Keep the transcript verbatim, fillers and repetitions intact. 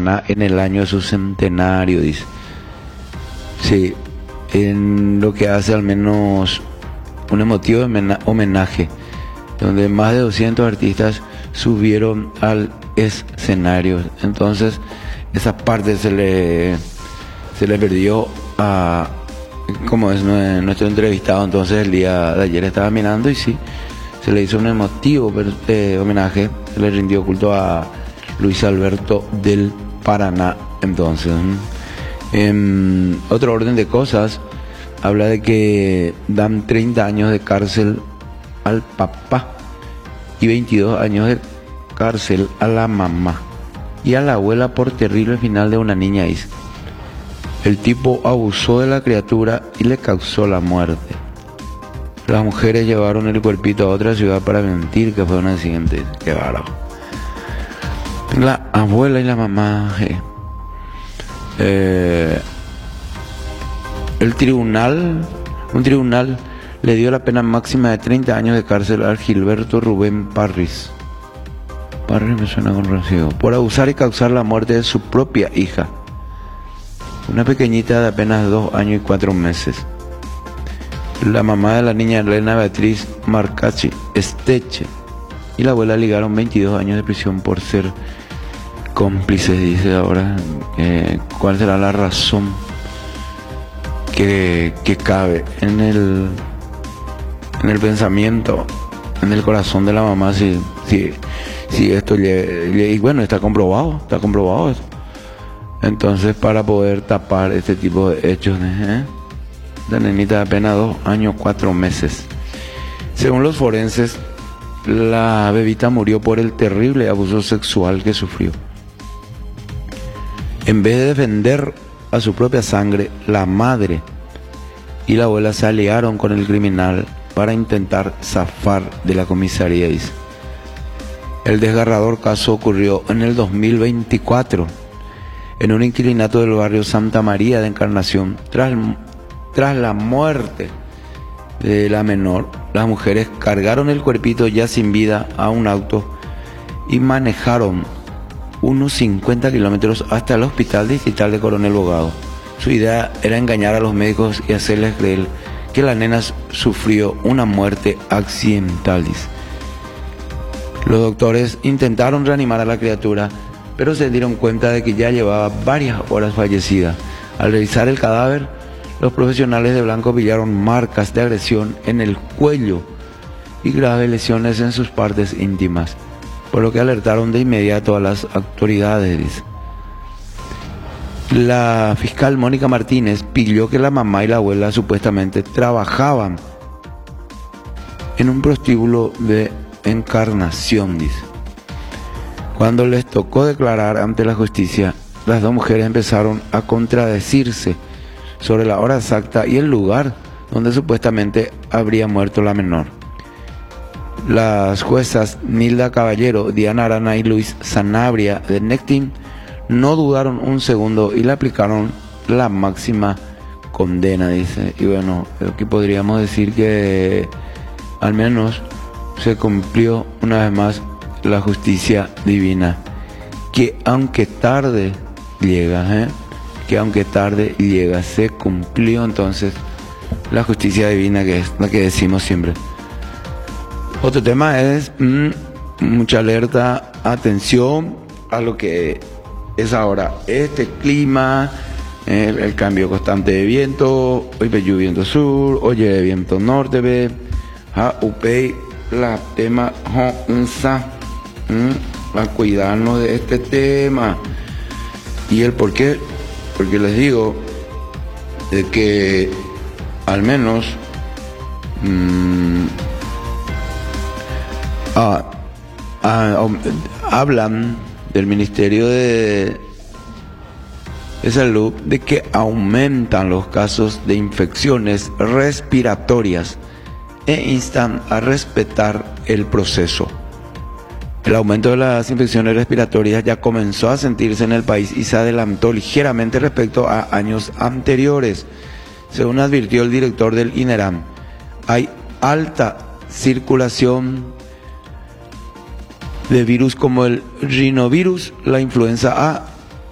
Paraná en el año de su centenario, dice. Sí, en lo que hace al menos un emotivo homenaje, donde más de doscientos artistas subieron al escenario. Entonces, esa parte se le, se le perdió a, como es nuestro entrevistado, entonces el día de ayer estaba mirando y sí, se le hizo un emotivo eh, homenaje, se le rindió culto a Luis Alberto del Paraná. Entonces, en otro orden de cosas, habla de que dan treinta años de cárcel al papá y veintidós años de cárcel a la mamá y a la abuela por terrible final de una niña. Dice, el tipo abusó de la criatura y le causó la muerte. Las mujeres llevaron el cuerpito a otra ciudad para mentir que fue un accidente. Qué bárbaro. La abuela y la mamá. Eh. Eh, el tribunal, un tribunal le dio la pena máxima de treinta años de cárcel al Gilberto Rubén Parris. Parris me suena conocido. Por abusar y causar la muerte de su propia hija. Una pequeñita de apenas dos años y cuatro meses. La mamá de la niña Elena Beatriz Marcachi Esteche y la abuela ligaron veintidós años de prisión por ser cómplices, dice ahora. Eh, ¿Cuál será la razón que, que cabe en el, en el pensamiento, en el corazón de la mamá? Si, si, si esto le, le, y bueno, está comprobado, está comprobado eso. Entonces, para poder tapar este tipo de hechos, ¿eh? La nenita de apenas dos años, cuatro meses. Según los forenses, la bebita murió por el terrible abuso sexual que sufrió. En vez de defender a su propia sangre, la madre y la abuela se aliaron con el criminal para intentar zafar de la comisaría, dice. El desgarrador caso ocurrió en el dos mil veinticuatro, en un inquilinato del barrio Santa María de Encarnación. Tras, tras la muerte de la menor, las mujeres cargaron el cuerpito ya sin vida a un auto y manejaron unos cincuenta kilómetros hasta el hospital distrital de Coronel Bogado. Su idea era engañar a los médicos y hacerles creer que la nena sufrió una muerte accidental, dice. Los doctores intentaron reanimar a la criatura, pero se dieron cuenta de que ya llevaba varias horas fallecida. Al revisar el cadáver, los profesionales de Blanco pillaron marcas de agresión en el cuello y graves lesiones en sus partes íntimas, por lo que alertaron de inmediato a las autoridades, dice. La fiscal Mónica Martínez pidió que la mamá y la abuela supuestamente trabajaban en un prostíbulo de Encarnación, dice. Cuando les tocó declarar ante la justicia, las dos mujeres empezaron a contradecirse sobre la hora exacta y el lugar donde supuestamente habría muerto la menor. Las juezas Nilda Caballero, Diana Arana y Luis Sanabria de Nectin no dudaron un segundo y le aplicaron la máxima condena, dice. Y bueno, aquí podríamos decir que al menos se cumplió una vez más la justicia divina, que aunque tarde llega, ¿eh? que aunque tarde llega, se cumplió entonces la justicia divina, que es la que decimos siempre. Otro tema es mmm, mucha alerta, atención a lo que es ahora este clima, el, el cambio constante de viento. Hoy ve viento sur, oye viento norte, ve ja upei la tema honsa, a cuidarnos de este tema. Y el por qué, porque les digo de que al menos mmm, ah, ah, hablan del Ministerio de, de Salud de que aumentan los casos de infecciones respiratorias e instan a respetar el proceso. El aumento de las infecciones respiratorias ya comenzó a sentirse en el país y se adelantó ligeramente respecto a años anteriores, según advirtió el director del INERAM. Hay alta circulación de virus como el rinovirus, la influenza A